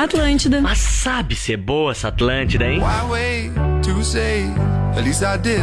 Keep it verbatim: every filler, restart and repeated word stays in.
Atlântida. Mas sabe ser boa essa Atlântida, hein? Why wait to say, at least I did